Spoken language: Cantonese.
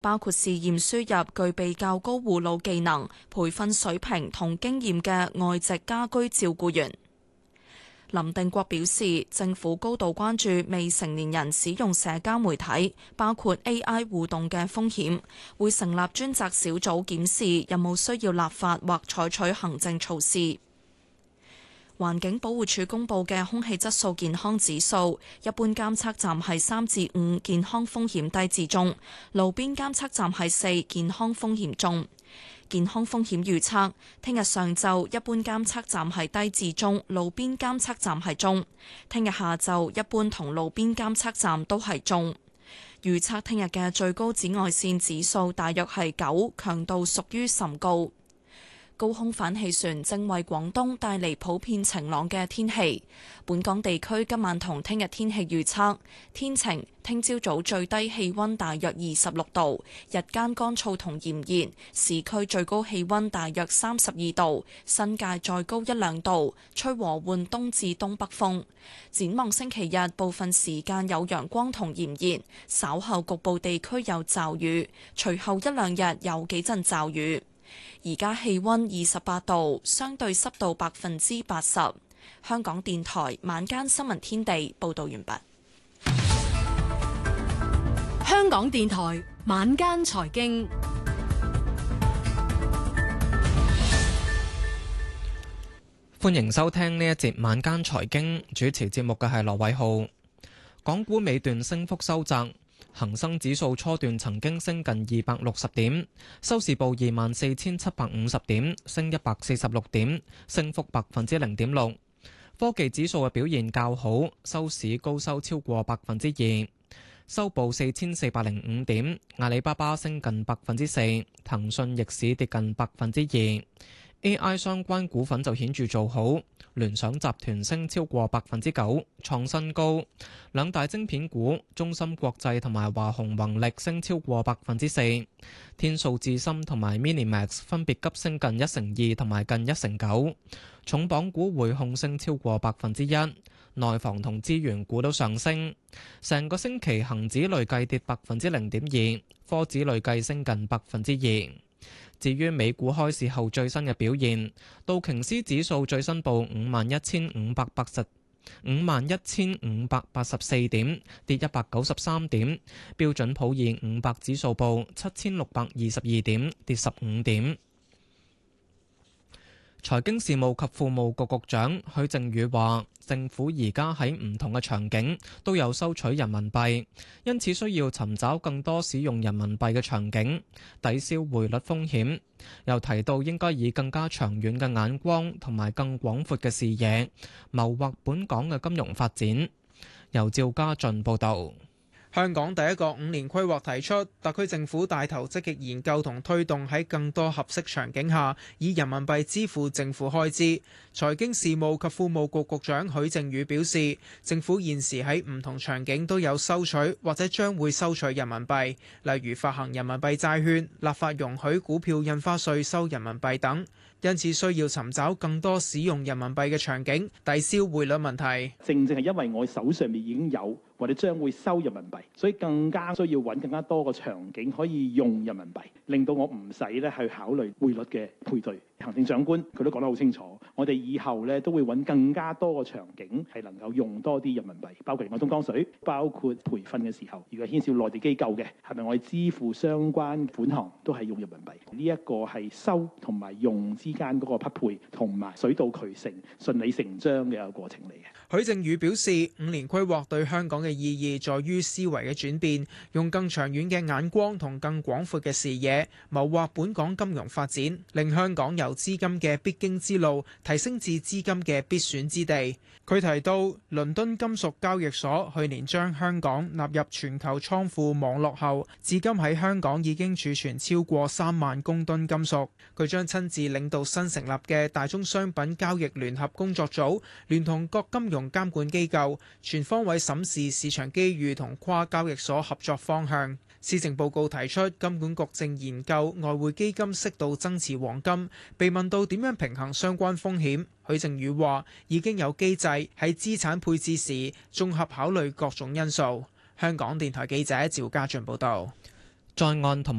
包括試驗輸入具備較高護老技能、培訓水平同經驗嘅外籍家居照顧員。林定國表示，政府高度關注未成年人使用社交媒體，包括 AI 互動嘅風險，會成立專責小組檢視有冇需要立法或採取行政措施。環境保護署公布嘅空氣質素健康指數，一般監測站係3至5，健康風險低至中；路邊監測站係4，健康風險中。健康風險預測，聽日上晝一般監測站係低至中，路邊監測站係中；聽日下晝一般同路邊監測站都係中。預測聽日嘅最高紫外線指數大約係9，強度屬於甚高。高空反氣旋正為廣東帶嚟普遍晴朗嘅天氣。本港地區今晚同聽日天氣預測：天晴，聽朝早最低氣溫大約26度，日間乾燥同炎熱，市區最高氣溫大約32度，新界再高1-2度，吹和緩東至東北風。展望星期日，部分時間有陽光同炎熱，稍後局部地區有驟雨，隨後1-2日有幾陣驟雨。而家氣溫28度，相對濕度80%。香港電台晚間新聞天地報道完畢。 香港電台晚間財經， 歡迎收聽呢一節晚間財經，主持節目嘅係羅偉浩。港股尾段升幅收窄。恒生指數初段曾經升近260點，收市報24,750點，升146點，升幅0.6%。科技指數嘅表現較好，收市高收超過2%，收報4,405點。阿里巴巴升近4%，騰訊逆市跌近2%。AI 相關股份就顯著做好，聯想集團升超過9%，創新高。兩大晶片股中芯國際同埋華虹宏力升超過4%，天數智深同埋 Minimax 分別急升近1%2同埋近1%9。重磅股匯控升超過1%，內房同資源股都上升。成個星期恒指累計跌0.2%，科指累計升近2%。至於美股開市後最新嘅表現，道瓊斯指數最新報51,584點，跌193點；標準普爾500指數報7,622點，跌15點。財經事務及庫務局局長許正宇話，政府而家喺唔同嘅場景都有收取人民幣，因此需要尋找更多使用人民幣嘅場景，抵消匯率風險。又提到應該以更加長遠嘅眼光同埋更廣闊嘅視野，謀劃本港嘅金融發展。由趙家俊報導。 香港第一個5年規劃提出，特區政府帶頭積極研究同推動喺更多合適場景下，以人民幣支付政府開支。財經事務及庫務局局長許正宇表示，政府現時喺唔同場景都有收取或者將會收取人民幣，例如發行人民幣債券、立法容許股票印花稅收人民幣等。因此需要尋找更多使用人民幣嘅場景，抵消匯率問題。 正正係因為我手上面已經有或者將會收人民幣，所以更加需要揾更加多個場景可以用人民幣，令到我唔使咧去考慮匯率嘅配對。行政長官佢都講得好清楚，我哋以後咧都會揾更加多個場景係能夠用多啲人民幣，包括我東江水，包括培訓嘅時候，如果牽涉內地機構嘅，係咪我哋支付相關款項都係用人民幣？呢一個係收同埋用之間嗰個匹配同埋水到渠成、順理成章嘅一個過程嚟嘅。 許正宇表示，5年規劃對香港嘅意義在於思維嘅轉變，用更長遠嘅眼光同更廣闊嘅視野，謀劃本港金融發展，令香港由資金嘅必經之路提升至資金嘅必選之地。佢提到，倫敦金屬交易所去年將香港納入全球倉庫網絡後，至今喺香港已經儲存超過3萬公噸金屬。佢將親自領導新成立嘅大宗商品交易聯合工作組，聯同各金融監管機構，全方位審視市場機遇同跨交易所合作方向。施政報告提出，金管局正研究外匯基金適度增持黃金。被問到點樣平衡相關風險，許正宇話已經有機制喺資產配置時綜合考慮各種因素。香港電台記者趙家俊報道。 在岸同